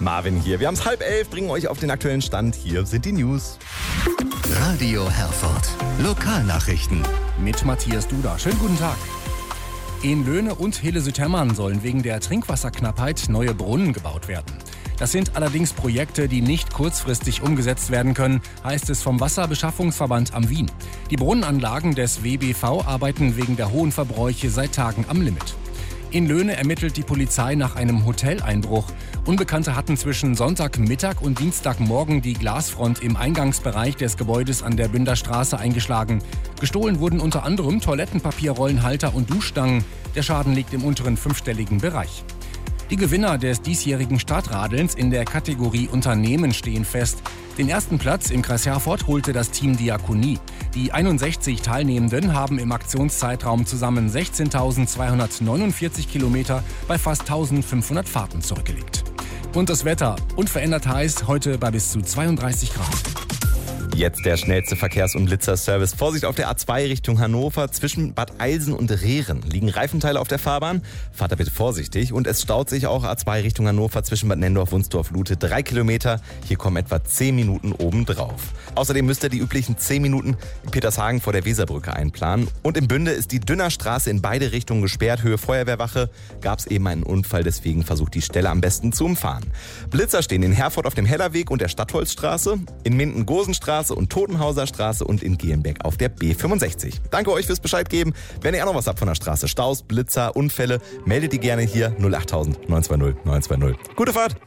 Marvin hier. Wir haben es 10:30, bringen euch auf den aktuellen Stand. Hier sind die News. Radio Herford. Lokalnachrichten. Mit Matthias Duda. Schönen guten Tag. In Löhne und Hele-Südhermann sollen wegen der Trinkwasserknappheit neue Brunnen gebaut werden. Das sind allerdings Projekte, die nicht kurzfristig umgesetzt werden können, heißt es vom Wasserbeschaffungsverband am Wien. Die Brunnenanlagen des WBV arbeiten wegen der hohen Verbräuche seit Tagen am Limit. In Löhne ermittelt die Polizei nach einem Hoteleinbruch. Unbekannte hatten zwischen Sonntagmittag und Dienstagmorgen die Glasfront im Eingangsbereich des Gebäudes an der Bünderstraße eingeschlagen. Gestohlen wurden unter anderem Toilettenpapierrollenhalter und Duschstangen. Der Schaden liegt im unteren fünfstelligen Bereich. Die Gewinner des diesjährigen Stadtradelns in der Kategorie Unternehmen stehen fest. Den ersten Platz im Kreis Herford holte das Team Diakonie. Die 61 Teilnehmenden haben im Aktionszeitraum zusammen 16.249 Kilometer bei fast 1.500 Fahrten zurückgelegt. Und das Wetter unverändert heiß, heute bei bis zu 32 Grad. Jetzt der schnellste Verkehrs- und Blitzerservice. Vorsicht auf der A2 Richtung Hannover. Zwischen Bad Eilsen und Rehren liegen Reifenteile auf der Fahrbahn. Fahrt da bitte vorsichtig. Und es staut sich auch A2 Richtung Hannover zwischen Bad Nendorf, Wunsdorf, Lute. 3 Kilometer. Hier kommen etwa 10 Minuten obendrauf. Außerdem müsst ihr die üblichen 10 Minuten in Petershagen vor der Weserbrücke einplanen. Und in Bünde ist die Dünnerstraße in beide Richtungen gesperrt. Höhe Feuerwehrwache. Gab es eben einen Unfall, deswegen versucht die Stelle am besten zu umfahren. Blitzer stehen in Herford auf dem Hellerweg und der Stadtholzstraße, in Minden Gosenstraße und Totenhauser Straße und in Gehenbeck auf der B65. Danke euch fürs Bescheid geben. Wenn ihr auch noch was habt von der Straße, Staus, Blitzer, Unfälle, meldet die gerne hier 08000 920 920. Gute Fahrt!